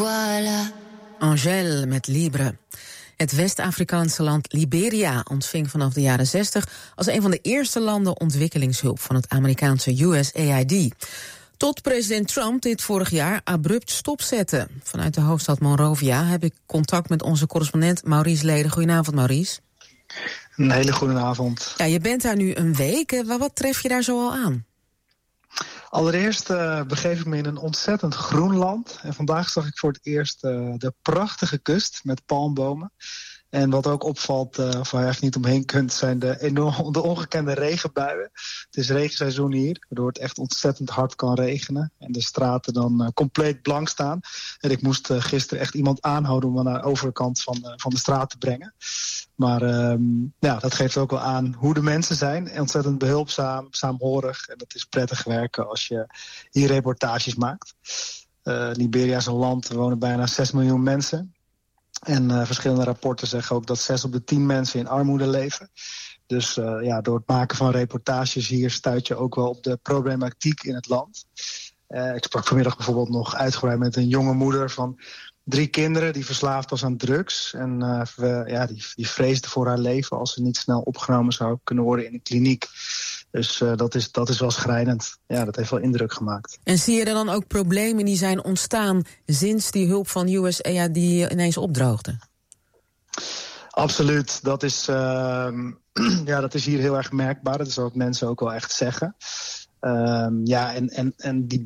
voilà. Angèle met Libre. Het West-Afrikaanse land Liberia ontving vanaf de jaren 60... als een van de eerste landen ontwikkelingshulp van het Amerikaanse USAID. Tot president Trump dit vorig jaar abrupt stopzette. Vanuit de hoofdstad Monrovia heb ik contact met onze correspondent Maurice Leden. Goedenavond, Maurice. Een hele goede avond. Ja, je bent daar nu een week. Wat tref je daar zoal aan? Allereerst begeef ik me in een ontzettend groen land. En vandaag zag ik voor het eerst de prachtige kust met palmbomen. En wat ook opvalt, of waar je eigenlijk niet omheen kunt, zijn de ongekende regenbuien. Het is regenseizoen hier, waardoor het echt ontzettend hard kan regenen. En de straten dan compleet blank staan. En ik moest gisteren echt iemand aanhouden om me naar de overkant van de straat te brengen. Maar ja, dat geeft ook wel aan hoe de mensen zijn. Ontzettend behulpzaam, saamhorig. En het is prettig werken als je hier reportages maakt. Liberia is een land, er wonen bijna 6 miljoen mensen. En verschillende rapporten zeggen ook dat 6 op de 10 mensen in armoede leven. Dus ja, door het maken van reportages hier stuit je ook wel op de problematiek in het land. Ik sprak vanmiddag bijvoorbeeld nog uitgebreid met een jonge moeder van 3 kinderen die verslaafd was aan drugs. En die vreesde voor haar leven als ze niet snel opgenomen zou kunnen worden in een kliniek. Dus dat is wel schrijnend. Ja, dat heeft wel indruk gemaakt. En zie je er dan ook problemen die zijn ontstaan sinds die hulp van USAID ineens opdroogde? Absoluut. Dat is hier heel erg merkbaar. Dat is wat mensen ook wel echt zeggen. En die